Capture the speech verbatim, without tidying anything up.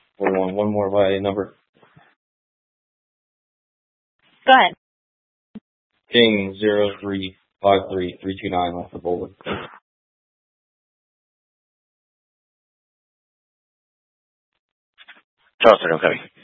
One more, one more by number. Go ahead. King zero three five three three two nine off the board. Charleston, okay.